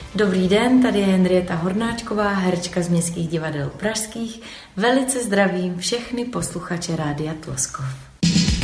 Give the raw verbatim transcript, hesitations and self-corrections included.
Dobrý den, tady je Henrieta Hornáčková, herečka z Městských divadel pražských. Velice zdravím všechny posluchače Rádia Tloskov.